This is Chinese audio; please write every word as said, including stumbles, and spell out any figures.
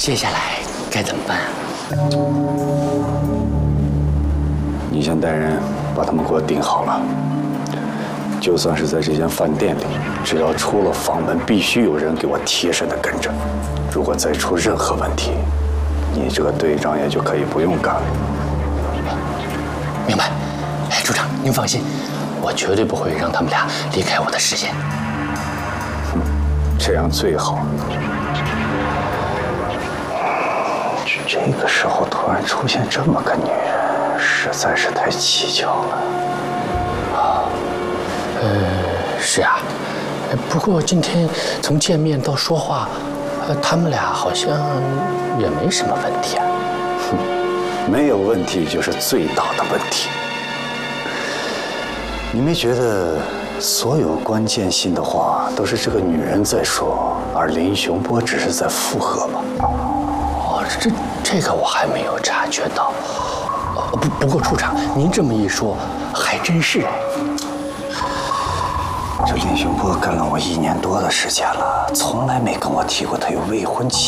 接下来该怎么办啊？ 你先带人把他们给我盯好了。就算是在这间饭店里，只要出了房门，必须有人给我贴身的跟着。如果再出任何问题，你这个队长也就可以不用干了。 明白。哎，处长，您放心，我绝对不会让他们俩离开我的视线。 嗯，这样最好。这个时候突然出现这么个女人，实在是太蹊跷了。 呃，是啊，不过今天从见面到说话，呃，他们俩好像也没什么问题啊。 哼，没有问题就是最大的问题。你没觉得所有关键性的话都是这个女人在说，而林雄波只是在附和吗？ 哦，这这个我还没有察觉到。哦，不不过处长，您这么一说，还真是哎。 这林雄波跟了我一年多的时间了，从来没跟我提过他有未婚妻。